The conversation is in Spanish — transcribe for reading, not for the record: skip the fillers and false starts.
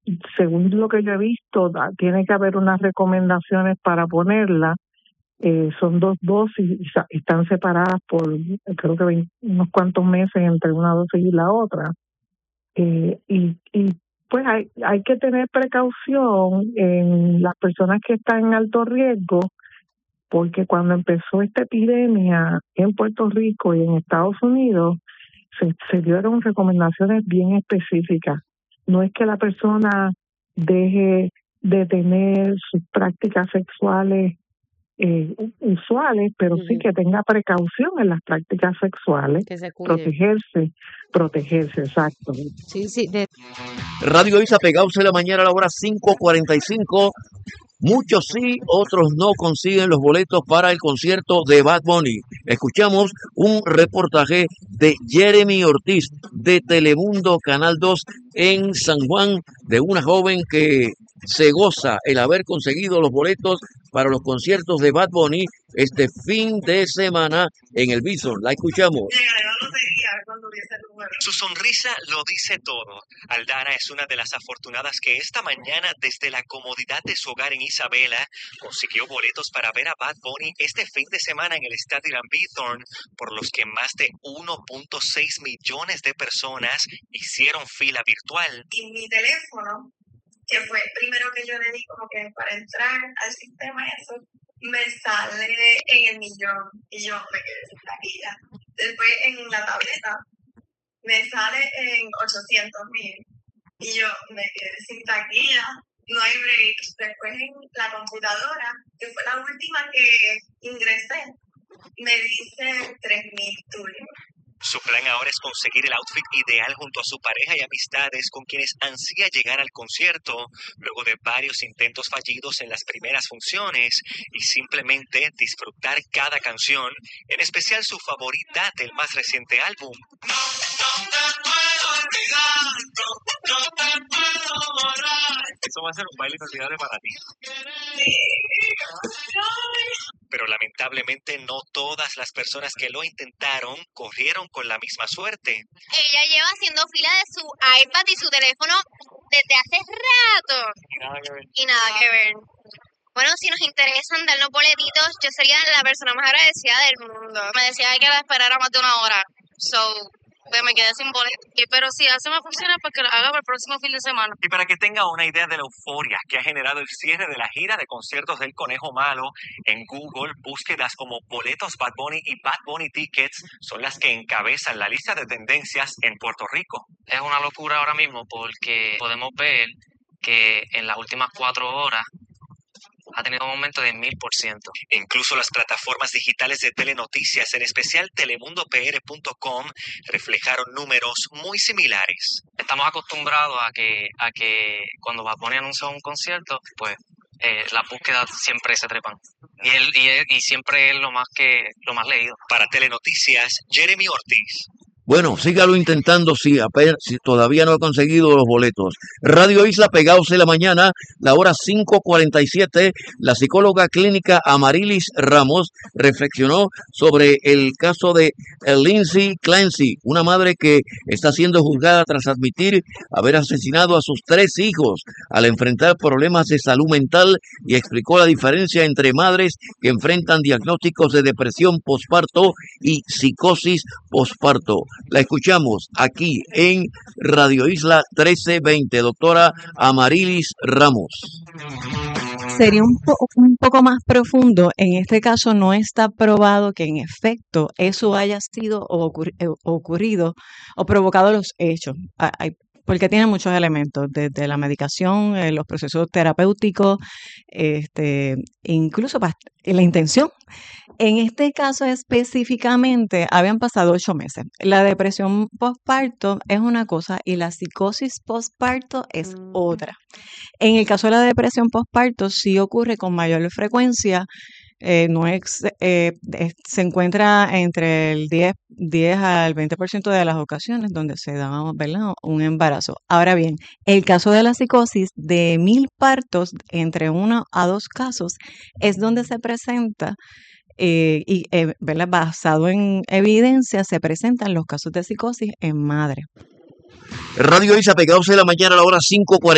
según lo que yo he visto, tiene que haber unas recomendaciones para ponerla. Son 2 dosis y están separadas por creo que unos cuantos meses entre una dosis y la otra. Y pues hay que tener precaución en las personas que están en alto riesgo, porque cuando empezó esta epidemia en Puerto Rico y en Estados Unidos, se dieron recomendaciones bien específicas. No es que la persona deje de tener sus prácticas sexuales usuales, pero sí que tenga precaución en las prácticas sexuales, que se cuide. protegerse, exacto. Sí. Radio Isa pegados en la mañana a la hora 5:45. Muchos sí, otros no consiguen los boletos para el concierto de Bad Bunny. Escuchamos un reportaje de Jeremy Ortiz de Telemundo Canal 2 en San Juan, de una joven que se goza el haber conseguido los boletos para los conciertos de Bad Bunny este fin de semana en el Bison. La escuchamos. Su sonrisa lo dice todo. Aldana es una de las afortunadas que esta mañana, desde la comodidad de su hogar en Isabela, consiguió boletos para ver a Bad Bunny este fin de semana en el estadio Bithorn, por los que más de 1.6 millones de personas hicieron fila virtual. Y mi teléfono, que fue primero que yo le di como que para entrar al sistema, eso me sale en el millón y yo me quedé sin taquilla. Después en la tableta me sale en 800,000 y yo me quedé sin taquilla. No hay break. Después en la computadora, que fue la última que ingresé, me dice 3,000 tuyos. Su plan ahora es conseguir el outfit ideal junto a su pareja y amistades con quienes ansía llegar al concierto, luego de varios intentos fallidos en las primeras funciones, y simplemente disfrutar cada canción, en especial su favorita del más reciente álbum. Eso va a ser un baile inolvidable para ti. Pero lamentablemente no todas las personas que lo intentaron corrieron con la misma suerte. Ella lleva haciendo fila de su iPad y su teléfono desde hace rato. Y nada que ver. Bueno, si nos interesan darnos boletitos, yo sería la persona más agradecida del mundo. Me decía que la esperara más de una hora. Pues me quedé sin boleto. Pero si hace más funciones, pues que lo haga para el próximo fin de semana. Y para que tenga una idea de la euforia que ha generado el cierre de la gira de conciertos del Conejo Malo, en Google, búsquedas como boletos Bad Bunny y Bad Bunny Tickets son las que encabezan la lista de tendencias en Puerto Rico. Es una locura ahora mismo porque podemos ver que en las últimas 4 horas ha tenido un aumento de 1000%. Incluso las plataformas digitales de telenoticias, en especial telemundopr.com, reflejaron números muy similares. Estamos acostumbrados a que cuando Bad Bunny anuncia un concierto, pues las búsquedas siempre se trepan. Y siempre es lo más leído. Para Telenoticias, Jeremy Ortiz. Bueno, sígalo intentando si todavía no ha conseguido los boletos. Radio Isla pegados en la mañana, la hora 5:47, la psicóloga clínica Amarilis Ramos reflexionó sobre el caso de Lindsay Clancy, una madre que está siendo juzgada tras admitir haber asesinado a sus 3 hijos al enfrentar problemas de salud mental, y explicó la diferencia entre madres que enfrentan diagnósticos de depresión posparto y psicosis posparto. La escuchamos aquí en Radio Isla 1320, doctora Amarilis Ramos. Sería un poco más profundo. En este caso no está probado que en efecto eso haya sido ocurrido o provocado los hechos. Porque tiene muchos elementos, desde la medicación, los procesos terapéuticos, incluso la intención. En este caso específicamente habían pasado 8 meses. La depresión postparto es una cosa y la psicosis postparto es otra. En el caso de la depresión postparto sí ocurre con mayor frecuencia. Se encuentra entre el 10 al 20% de las ocasiones donde se da, ¿verdad?, un embarazo. Ahora bien, el caso de la psicosis, de 1000 partos, entre 1 a 2 casos, es donde se presenta ¿verdad?, basado en evidencia, se presentan los casos de psicosis en madre. Radio Isa pegados en la mañana a la hora 5:40.